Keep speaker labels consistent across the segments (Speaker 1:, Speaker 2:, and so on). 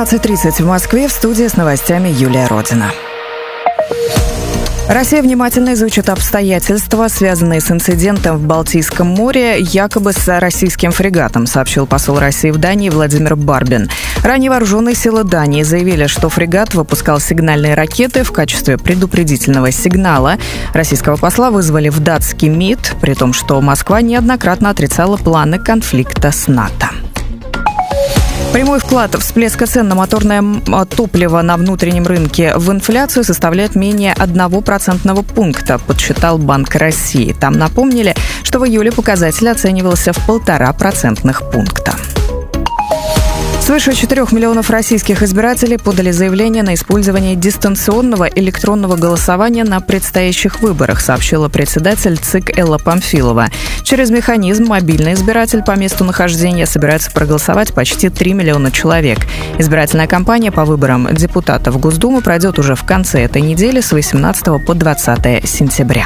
Speaker 1: 12:30 в Москве. В студии с новостями Юлия Родина. Россия внимательно изучит обстоятельства, связанные с инцидентом в Балтийском море, якобы с российским фрегатом, сообщил посол России в Дании Владимир Барбин. Ранее вооруженные силы Дании заявили, что фрегат выпускал сигнальные ракеты в качестве предупредительного сигнала. Российского посла вызвали в датский МИД, при том, что Москва неоднократно отрицала планы конфликта с НАТО. Прямой вклад всплеска цен на моторное топливо на внутреннем рынке в инфляцию составляет менее 1% пункта, подсчитал Банк России. Там напомнили, что в июле показатель оценивался в 1,5% пункта. Свыше 4 миллионов российских избирателей подали заявление на использование дистанционного электронного голосования на предстоящих выборах, сообщила председатель ЦИК Элла Памфилова. Через механизм мобильный избиратель по месту нахождения собирается проголосовать почти 3 миллиона человек. Избирательная кампания по выборам депутатов Госдумы пройдет уже в конце этой недели с 18 по 20 сентября.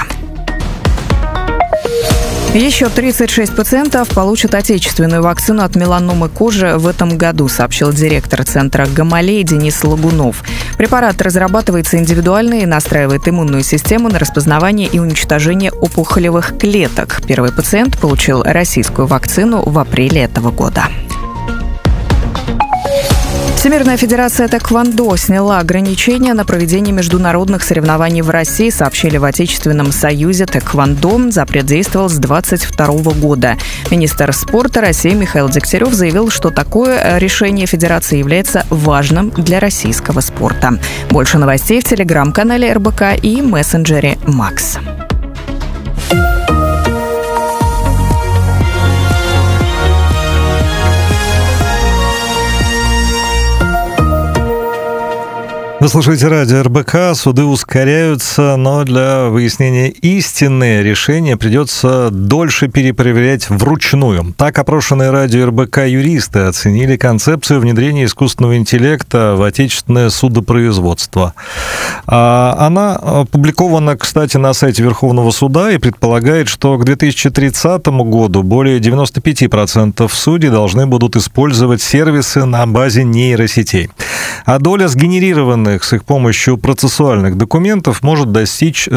Speaker 1: Еще 36 пациентов получат отечественную вакцину от меланомы кожи в этом году, сообщил директор центра «Гамалей» Денис Лагунов. Препарат разрабатывается индивидуально и настраивает иммунную систему на распознавание и уничтожение опухолевых клеток. Первый пациент получил российскую вакцину в апреле этого года. Всемирная федерация тэквондо сняла ограничения на проведение международных соревнований в России, сообщили в Отечественном союзе тэквондо. Запрет действовал с 2022 года. Министр спорта России Михаил Дегтярев заявил, что такое решение федерации является важным для российского спорта. Больше новостей в телеграм-канале РБК и мессенджере Макс.
Speaker 2: Вы слушаете радио РБК. Суды ускоряются, но для выяснения истины решения придется дольше перепроверять вручную. Так опрошенные радио РБК юристы оценили концепцию внедрения искусственного интеллекта в отечественное судопроизводство. Она опубликована, кстати, на сайте Верховного суда и предполагает, что к 2030 году более 95% судей должны будут использовать сервисы на базе нейросетей. А доля сгенерированных с их помощью процессуальных документов может достичь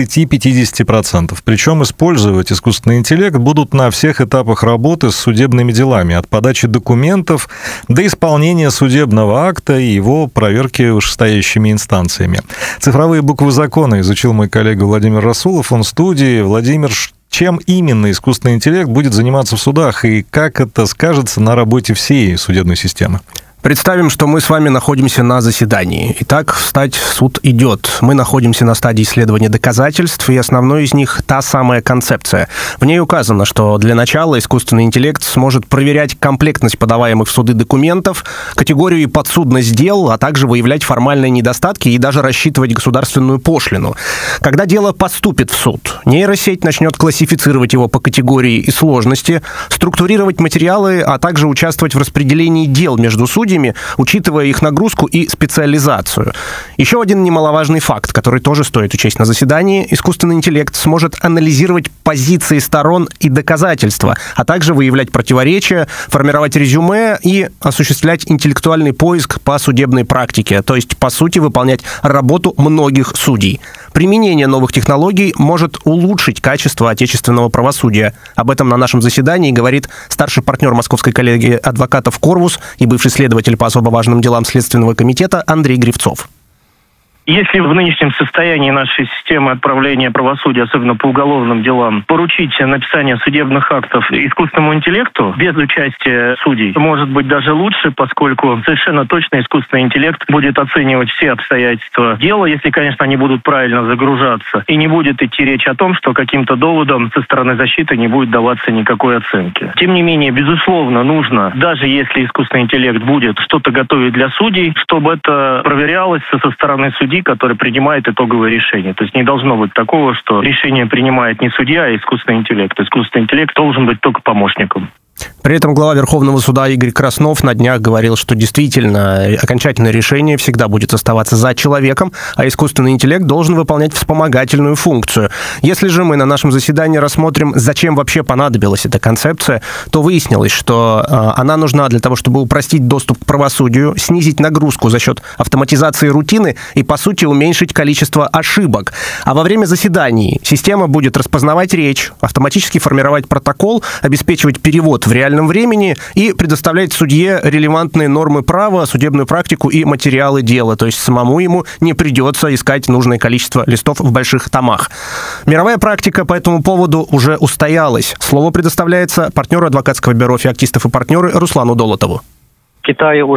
Speaker 2: 30-50%. Причем использовать искусственный интеллект будут на всех этапах работы с судебными делами, от подачи документов до исполнения судебного акта и его проверки вышестоящими инстанциями. Цифровые буквы закона изучил мой коллега Владимир Расулов. Он в студии. Владимир, чем именно искусственный интеллект будет заниматься в судах и как это скажется на работе всей судебной системы?
Speaker 3: Представим, что мы с вами находимся на заседании. Итак, встать суд идет. Мы находимся на стадии исследования доказательств, и основной из них та самая концепция. В ней указано, что для начала искусственный интеллект сможет проверять комплектность подаваемых в суды документов, категорию и подсудность дел, а также выявлять формальные недостатки и даже рассчитывать государственную пошлину. Когда дело поступит в суд, нейросеть начнет классифицировать его по категории и сложности, структурировать материалы, а также участвовать в распределении дел между судьями, учитывая их нагрузку и специализацию. Еще один немаловажный факт, который тоже стоит учесть на заседании: искусственный интеллект сможет анализировать позиции сторон и доказательства, а также выявлять противоречия, формировать резюме и осуществлять интеллектуальный поиск по судебной практике, то есть, по сути, выполнять работу многих судей. Применение новых технологий может улучшить качество отечественного правосудия. Об этом на нашем заседании говорит старший партнер Московской коллегии адвокатов «Корвус» и бывший следователь по особо важным делам Следственного комитета Андрей Гривцов.
Speaker 4: Если в нынешнем состоянии нашей системы отправления правосудия, особенно по уголовным делам, поручить написание судебных актов искусственному интеллекту без участия судей, может быть даже лучше, поскольку совершенно точно искусственный интеллект будет оценивать все обстоятельства дела, если, конечно, они будут правильно загружаться, и не будет идти речь о том, что каким-то доводом со стороны защиты не будет даваться никакой оценки. Тем не менее, безусловно, нужно, даже если искусственный интеллект будет что-то готовить для судей, чтобы это проверялось со стороны судей, который принимает итоговое решение. То есть не должно быть такого, что решение принимает не судья, а искусственный интеллект. Искусственный интеллект должен быть только помощником.
Speaker 3: При этом глава Верховного суда Игорь Краснов на днях говорил, что действительно окончательное решение всегда будет оставаться за человеком, а искусственный интеллект должен выполнять вспомогательную функцию. Если же мы на нашем заседании рассмотрим, зачем вообще понадобилась эта концепция, то выяснилось, что она нужна для того, чтобы упростить доступ к правосудию, снизить нагрузку за счет автоматизации рутины и, по сути, уменьшить количество ошибок. А во время заседаний система будет распознавать речь, автоматически формировать протокол, обеспечивать перевод в реальном времени и предоставлять судье релевантные нормы права, судебную практику и материалы дела. То есть самому ему не придется искать нужное количество листов в больших томах. Мировая практика по этому поводу уже устоялась. Слово предоставляется партнеру адвокатского бюро «Феоктистов и партнеры» Руслану Долотову.
Speaker 5: В Китае